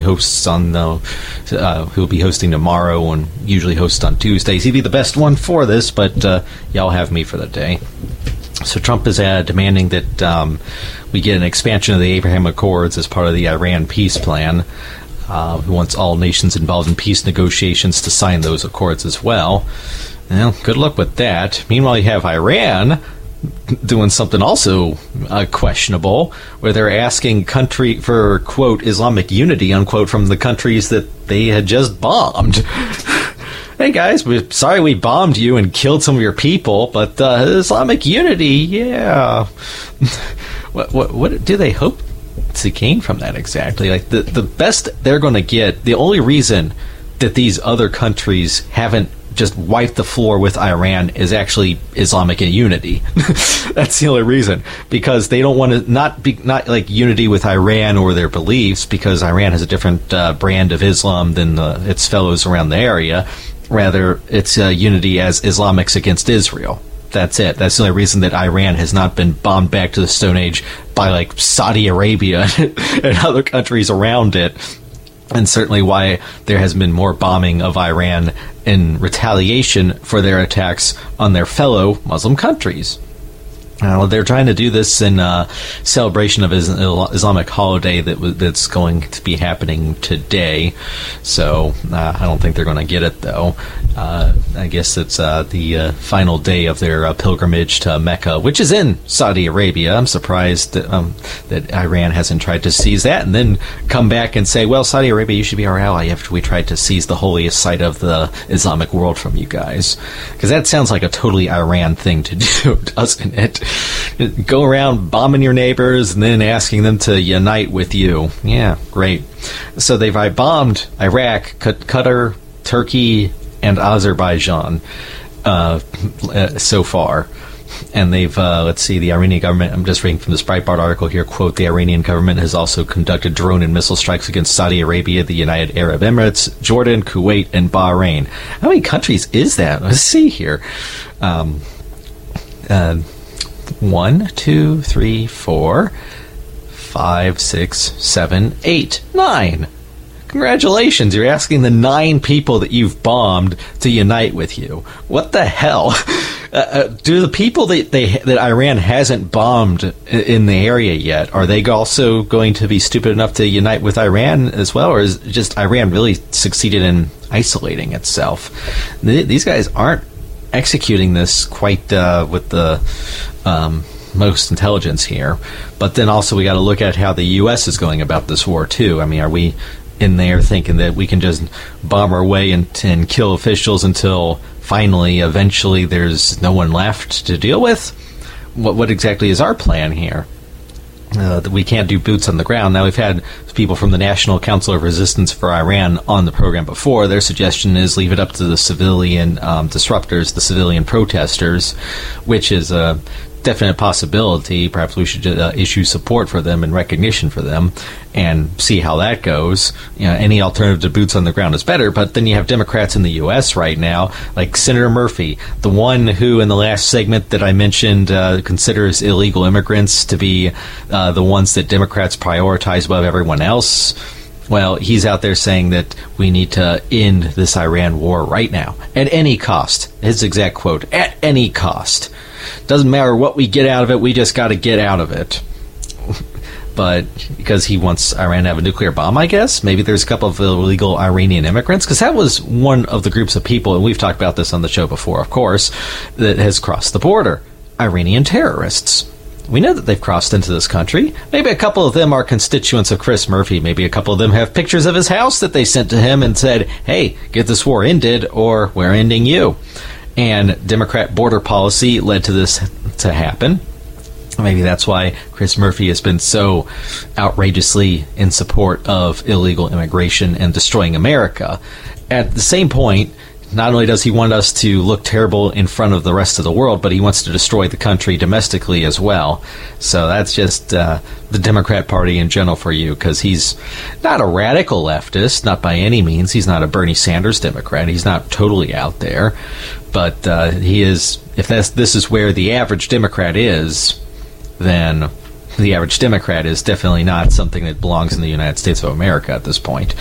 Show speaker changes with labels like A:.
A: hosts on who'll be hosting tomorrow and usually hosts on Tuesdays. He'd be the best one for this, but y'all have me for the day. So Trump is demanding that we get an expansion of the Abraham Accords as part of the Iran peace plan. He wants all nations involved in peace negotiations to sign those accords as well. Well, good luck with that. Meanwhile, you have Iran doing something also questionable, where they're asking country for, quote, Islamic unity, unquote, from the countries that they had just bombed. Hey guys, we're sorry we bombed you and killed some of your people, but Islamic unity, yeah. What do they hope to gain from that exactly? Like the best they're going to get, the only reason that these other countries haven't just wiped the floor with Iran is actually Islamic unity. That's the only reason, because they don't want to not like unity with Iran or their beliefs, because Iran has a different brand of Islam than its fellows around the area. Rather, it's unity as Islamics against Israel. That's it. That's the only reason that Iran has not been bombed back to the Stone Age by, like, Saudi Arabia and other countries around it. And certainly why there has been more bombing of Iran in retaliation for their attacks on their fellow Muslim countries. They're trying to do this in celebration of Islamic holiday that's going to be happening today. So I don't think they're going to get it, though. I guess it's the final day of their pilgrimage to Mecca, which is in Saudi Arabia. I'm surprised that Iran hasn't tried to seize that and then come back and say, well, Saudi Arabia, you should be our ally after we tried to seize the holiest site of the Islamic world from you guys. Because that sounds like a totally Iran thing to do, doesn't it? Go around bombing your neighbors and then asking them to unite with you. Yeah, great. So they've bombed Iraq, Qatar, Turkey, and Azerbaijan so far. And they've, let's see, the Iranian government, I'm just reading from this Breitbart article here, quote, the Iranian government has also conducted drone and missile strikes against Saudi Arabia, the United Arab Emirates, Jordan, Kuwait, and Bahrain. How many countries is that? Let's see here. 1, 2, 3, 4, 5, 6, 7, 8, 9. Congratulations, you're asking the 9 people that you've bombed to unite with you. What the hell? Do the people that Iran hasn't bombed in the area yet, are they also going to be stupid enough to unite with Iran as well, or is just Iran really succeeded in isolating itself? These guys aren't executing this quite with the most intelligence here. But then also we got to look at how the U.S. is going about this war too. I mean, are we in there thinking that we can just bomb our way and kill officials until finally, eventually, there's no one left to deal with? What exactly is our plan here? That we can't do boots on the ground. Now, we've had people from the National Council of Resistance for Iran on the program before. Their suggestion is leave it up to the civilian disruptors, the civilian protesters, which is a definite possibility. Perhaps we should issue support for them and recognition for them and see how that goes. You know, any alternative to boots on the ground is better, but then you have Democrats in the U.S. right now, like Senator Murphy, the one who in the last segment that I mentioned considers illegal immigrants to be the ones that Democrats prioritize above everyone else. Well, he's out there saying that we need to end this Iran war right now, at any cost. His exact quote, at any cost. Doesn't matter what we get out of it, we just got to get out of it. But because he wants Iran to have a nuclear bomb, I guess? Maybe there's a couple of illegal Iranian immigrants? Because that was one of the groups of people, and we've talked about this on the show before, of course, that has crossed the border. Iranian terrorists. We know that they've crossed into this country. Maybe a couple of them are constituents of Chris Murphy. Maybe a couple of them have pictures of his house that they sent to him and said, hey, get this war ended or we're ending you. And Democrat border policy led to this to happen. Maybe that's why Chris Murphy has been so outrageously in support of illegal immigration and destroying America. At the same point, not only does he want us to look terrible in front of the rest of the world, but he wants to destroy the country domestically as well. So that's just the Democrat Party in general for you, because he's not a radical leftist, not by any means. He's not a Bernie Sanders Democrat. He's not totally out there. But he is, if this is where the average Democrat is, then the average Democrat is definitely not something that belongs in the United States of America at this point.